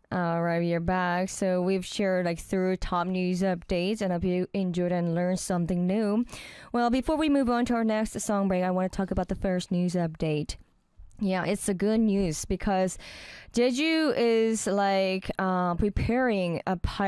All right, we are back. So we've shared like through top news updates, and hope you enjoyed and learned something new. Well, before we move on to our next song break, I want to talk about the first news update. Yeah, it's a good news because Jeju is like preparing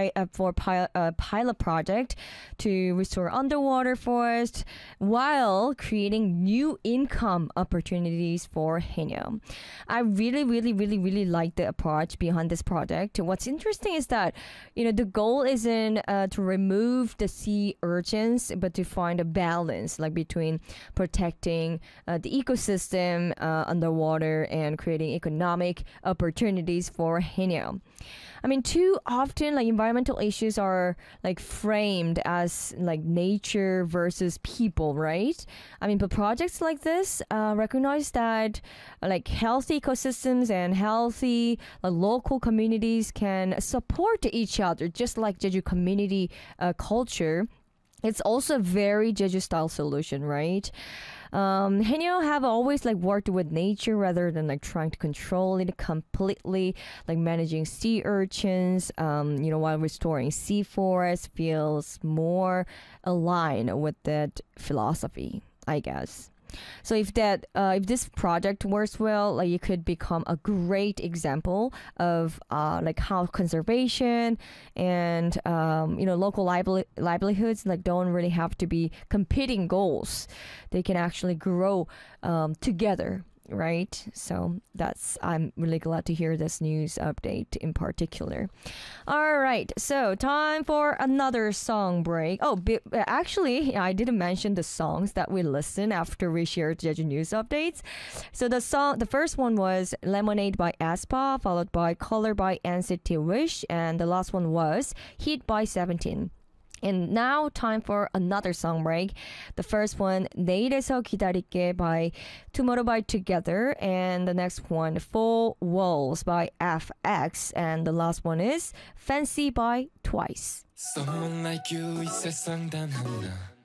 a pilot project to restore underwater forest while creating new income opportunities for Haenyeo. I really, really, really, really like the approach behind this project. What's interesting is that the goal isn't to remove the sea urchins, but to find a balance like between protecting the ecosystem underwater and creating economic opportunities for Haenyeo. I mean, too often, like environmental issues are like framed as like nature versus people, right? I mean, but projects like this recognize that like healthy ecosystems and healthy local communities can support each other, just like Jeju community culture. It's also a very Jeju style solution, right? Haenyeo have always like worked with nature rather than like trying to control it completely, like managing sea urchins, while restoring sea forests feels more aligned with that philosophy, I guess. So if this project works well, like it could become a great example of like how conservation and local livelihoods like don't really have to be competing goals. They can actually grow together, right? So I'm really glad to hear this news update in particular. All right, so time for another song break. Actually, I didn't mention the songs that we listen after we shared Jeju news updates. So the first one was Lemonade by aespa, followed by Color by NCT Wish, and the last one was Heat by 17. And now time for another song break. The first one, 내일에서 기다릴게 by Tomorrow by Together, and the next one, Four Walls by FX, and the last one is Fancy by Twice. Someone like you 이 세상 단 하나